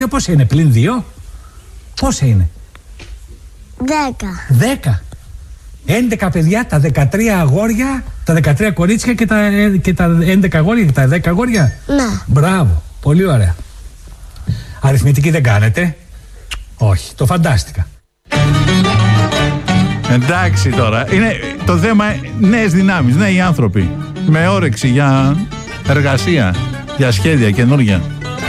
Πόσα είναι, πλην 2? Πόσα είναι? 10. 11 παιδιά, τα 13 αγόρια, τα 13 κορίτσια και τα 11 αγόρια και τα 10 αγόρια. Ναι. Μπράβο, πολύ ωραία. Αριθμητική δεν κάνετε? Όχι, το φαντάστηκα. Εντάξει τώρα, είναι το θέμα νέες δυνάμεις, νέοι άνθρωποι με όρεξη για εργασία, για σχέδια καινούργια.